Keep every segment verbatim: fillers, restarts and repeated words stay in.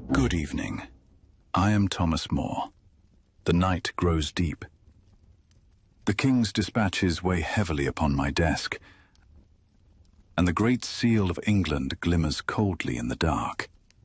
Good evening. I am Thomas More. The night grows deep. The King's dispatches weigh heavily upon my desk, and the Great Seal of England glimmers coldly in the dark.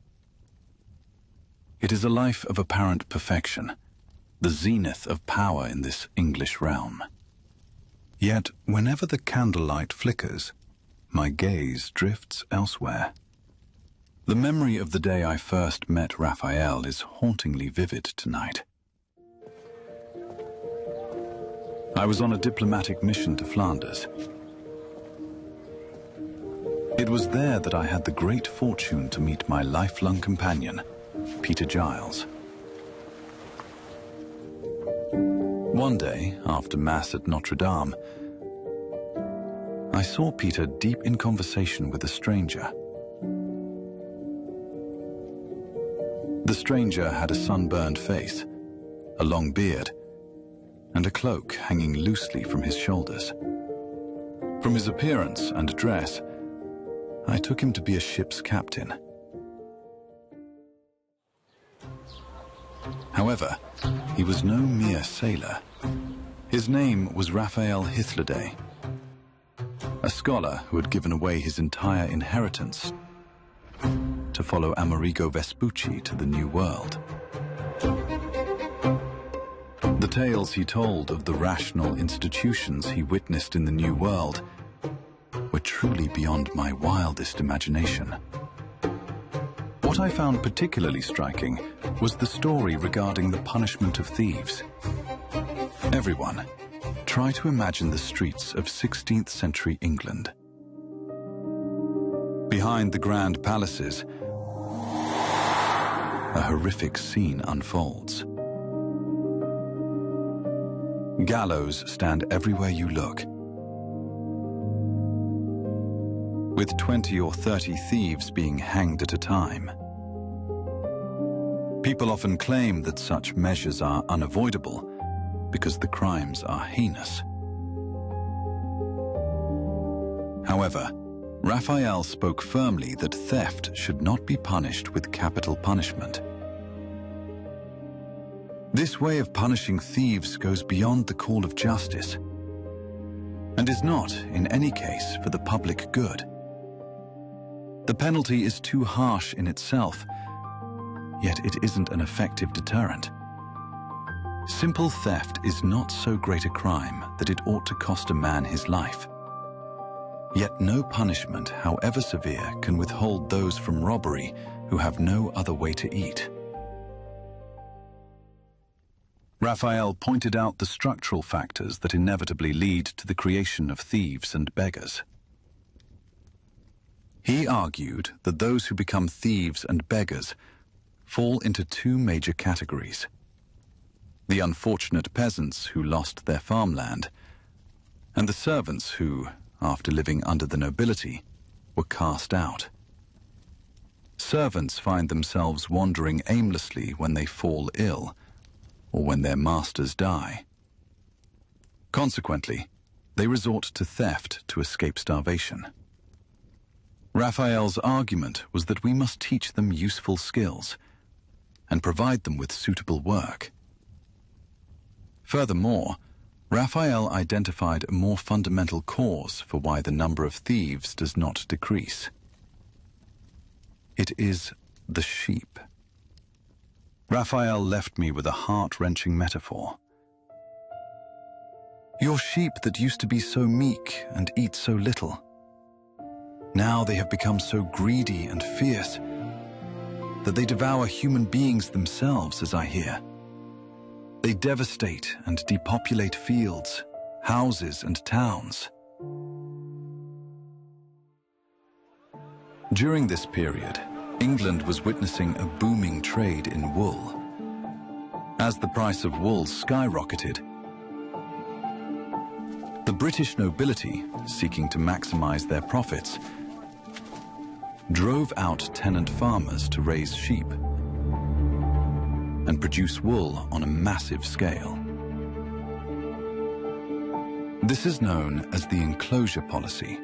It is a life of apparent perfection, the zenith of power in this English realm. Yet, whenever the candlelight flickers, my gaze drifts elsewhere. The memory of the day I first met Raphael is hauntingly vivid tonight. I was on a diplomatic mission to Flanders. It was there that I had the great fortune to meet my lifelong companion, Peter Giles. One day, after Mass at Notre Dame, I saw Peter deep in conversation with a stranger. The stranger had a sunburned face, a long beard, and a cloak hanging loosely from his shoulders. From his appearance and dress, I took him to be a ship's captain. However, he was no mere sailor. His name was Raphael Hythloday, a scholar who had given away his entire inheritance to follow Amerigo Vespucci to the New World. The tales he told of the rational institutions he witnessed in the New World were truly beyond my wildest imagination. What I found particularly striking was the story regarding the punishment of thieves. Everyone, try to imagine the streets of sixteenth century England. Behind the grand palaces, a horrific scene unfolds. Gallows stand everywhere you look, with twenty or thirty thieves being hanged at a time. People often claim that such measures are unavoidable because the crimes are heinous. However, Raphael spoke firmly that theft should not be punished with capital punishment. This way of punishing thieves goes beyond the call of justice and is not, in any case, for the public good. The penalty is too harsh in itself, yet it isn't an effective deterrent. Simple theft is not so great a crime that it ought to cost a man his life. Yet no punishment, however severe, can withhold those from robbery who have no other way to eat. Raphael pointed out the structural factors that inevitably lead to the creation of thieves and beggars. He argued that those who become thieves and beggars fall into two major categories: the unfortunate peasants who lost their farmland, and the servants who, after living under the nobility, were cast out. Servants find themselves wandering aimlessly when they fall ill, or when their masters die. Consequently, they resort to theft to escape starvation. Raphael's argument was that we must teach them useful skills and provide them with suitable work. Furthermore, Raphael identified a more fundamental cause for why the number of thieves does not decrease. It is the sheep. Raphael left me with a heart-wrenching metaphor. Your sheep that used to be so meek and eat so little, now they have become so greedy and fierce that they devour human beings themselves, as I hear. They devastate and depopulate fields, houses, and towns. During this period, England was witnessing a booming trade in wool. As the price of wool skyrocketed, the British nobility, seeking to maximize their profits, drove out tenant farmers to raise sheep and produce wool on a massive scale. This is known as the enclosure policy.